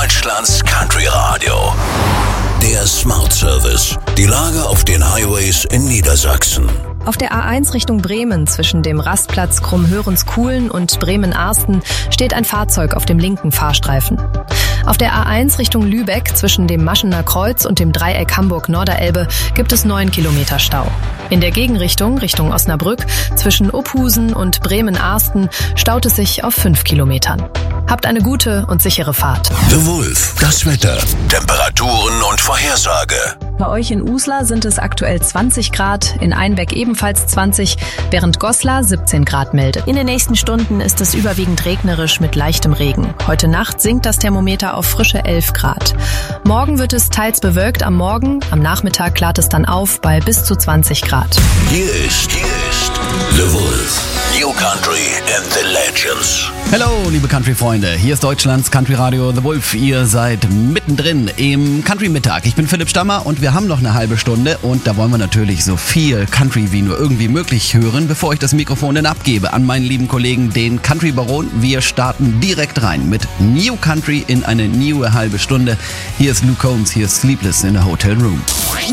Deutschlands Country Radio. Der Smart Service. Die Lage auf den Highways in Niedersachsen. Auf der A1 Richtung Bremen zwischen dem Rastplatz Krummhörens-Kuhlen und Bremen-Arsten steht ein Fahrzeug auf dem linken Fahrstreifen. Auf der A1 Richtung Lübeck zwischen dem Maschener Kreuz und dem Dreieck Hamburg-Norderelbe gibt es 9 Kilometer Stau. In der Gegenrichtung, Richtung Osnabrück, zwischen Uphusen und Bremen-Arsten staut es sich auf 5 Kilometern. Habt eine gute und sichere Fahrt. The Wolf, das Wetter, Temperaturen und Vorhersage. Bei euch in Uslar sind es aktuell 20 Grad, in Einbeck ebenfalls 20, während Goslar 17 Grad meldet. In den nächsten Stunden ist es überwiegend regnerisch mit leichtem Regen. Heute Nacht sinkt das Thermometer auf frische 11 Grad. Morgen wird es teils bewölkt am Morgen, am Nachmittag klart es dann auf bei bis zu 20 Grad. Hier ist The Wolf. New Country and the Legends. Hallo, liebe Country-Freunde. Hier ist Deutschlands Country Radio The Wolf. Ihr seid mittendrin im Country-Mittag. Ich bin Philipp Stammer und wir haben noch eine halbe Stunde und da wollen wir natürlich so viel Country wie nur irgendwie möglich hören, bevor ich das Mikrofon dann abgebe an meinen lieben Kollegen, den Country-Baron. Wir starten direkt rein mit New Country in eine neue halbe Stunde. Hier ist Luke Combs, hier ist Sleepless in a Hotel Room.